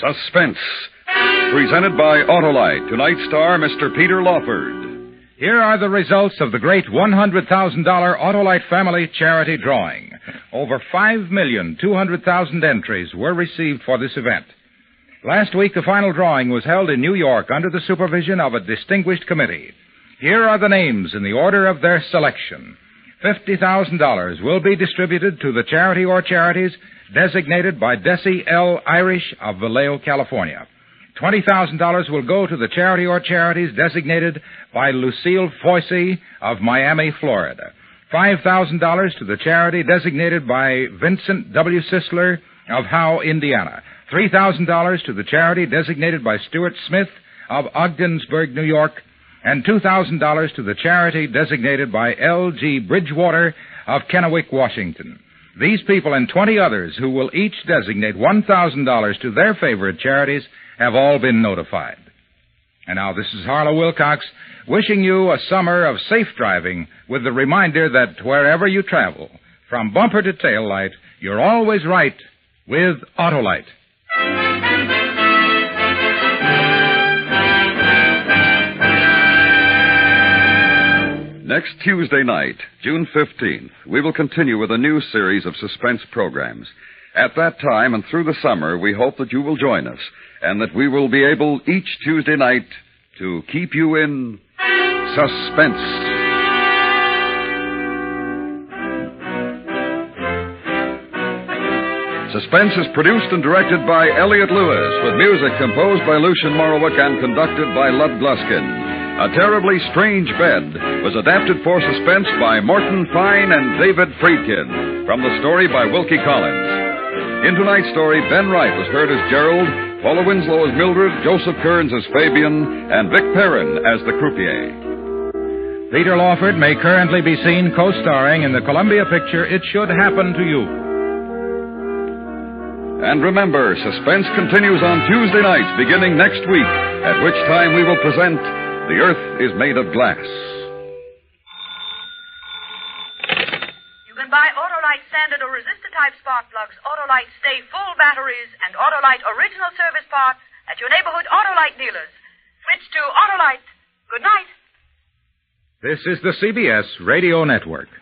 Suspense. Presented by Autolite. Tonight's star, Mr. Peter Lawford. Here are the results of the great $100,000 Autolite Family Charity Drawing. Over 5,200,000 entries were received for this event. Last week, the final drawing was held in New York under the supervision of a distinguished committee. Here are the names in the order of their selection. $50,000 will be distributed to the charity or charities designated by Desi L. Irish of Vallejo, California. $20,000 will go to the charity or charities designated by Lucille Foisey of Miami, Florida. $5,000 to the charity designated by Vincent W. Sisler of Howe, Indiana. $3,000 to the charity designated by Stuart Smith of Ogdensburg, New York. And $2,000 to the charity designated by L.G. Bridgewater of Kennewick, Washington. These people and 20 others who will each designate $1,000 to their favorite charities have all been notified. And now this is Harlow Wilcox wishing you a summer of safe driving with the reminder that wherever you travel, from bumper to tail light, you're always right with Autolite. Next Tuesday night, June 15th, we will continue with a new series of suspense programs. At that time and through the summer, we hope that you will join us and that we will be able each Tuesday night to keep you in suspense. Suspense is produced and directed by Elliott Lewis, with music composed by Lucien Morawick and conducted by Lud Gluskin. A Terribly Strange Bed was adapted for suspense by Morton Fine and David Friedkin, from the story by Wilkie Collins. In tonight's story, Ben Wright was heard as Gerald, Paula Winslow as Mildred, Joseph Kearns as Fabian, and Vic Perrin as the croupier. Peter Lawford may currently be seen co-starring in the Columbia picture It Should Happen to You. And remember, suspense continues on Tuesday nights beginning next week, at which time we will present The Earth is Made of Glass. You can buy Autolite standard or resistor-type spark plugs, Autolite Stay Full batteries, and Autolite original service parts at your neighborhood Autolite dealers. Switch to Autolite. Good night. This is the CBS Radio Network.